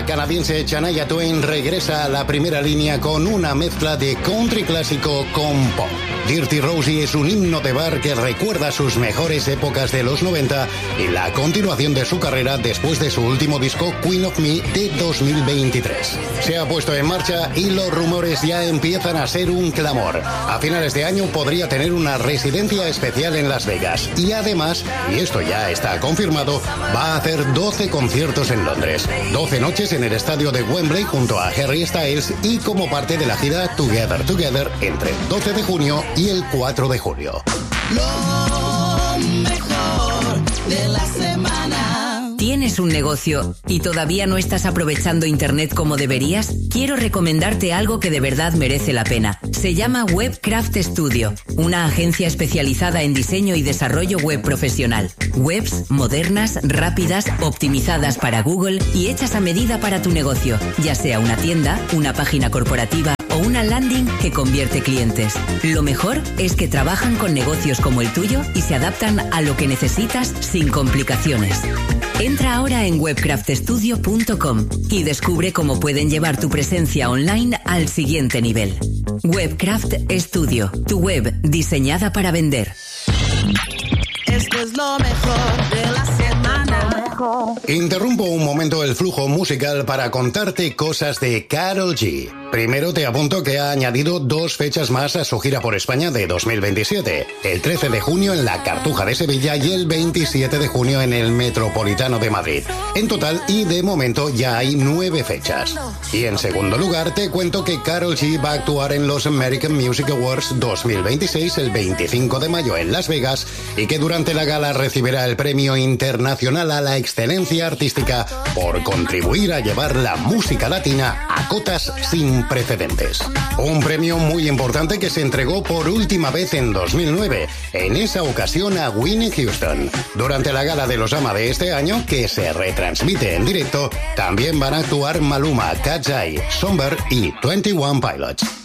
La canadiense Shania Twain regresa a la primera línea con una mezcla de country clásico con pop. Dirty Rosie es un himno de bar que recuerda sus mejores épocas de los 90 y la continuación de su carrera después de su último disco Queen of Me de 2023. Se ha puesto en marcha y los rumores ya empiezan a ser un clamor. A finales de año podría tener una residencia especial en Las Vegas y además, y esto ya está confirmado, va a hacer 12 conciertos en Londres. 12 noches en el estadio de Wembley junto a Harry Styles y como parte de la gira Together Together entre el 12 de junio y el 4 de julio. Lo mejor de la semana. ¿Tienes un negocio y todavía no estás aprovechando Internet como deberías? Quiero recomendarte algo que de verdad merece la pena. Se llama Webcraft Studio, una agencia especializada en diseño y desarrollo web profesional. Webs modernas, rápidas, optimizadas para Google y hechas a medida para tu negocio, ya sea una tienda, una página corporativa o una landing que convierte clientes. Lo mejor es que trabajan con negocios como el tuyo y se adaptan a lo que necesitas sin complicaciones. Entra ahora en webcraftstudio.com y descubre cómo pueden llevar tu presencia online al siguiente nivel. Webcraft Studio, tu web diseñada para vender. Esto es lo mejor de la semana. Interrumpo un momento el flujo musical para contarte cosas de Karol G. Primero te apunto que ha añadido 2 fechas más a su gira por España de 2027. El 13 de junio en la Cartuja de Sevilla y el 27 de junio en el Metropolitano de Madrid. En total y de momento ya hay 9 fechas. Y en segundo lugar te cuento que Karol G va a actuar en los American Music Awards 2026 el 25 de mayo en Las Vegas y que durante la gala recibirá el Premio Internacional a la Excelencia Artística por contribuir a llevar la música latina a cotas sin precedentes. Un premio muy importante que se entregó por última vez en 2009, en esa ocasión a Whitney Houston. Durante la gala de los AMA de este año, que se retransmite en directo, también van a actuar Maluma, Katzai, Somber y 21 Pilots.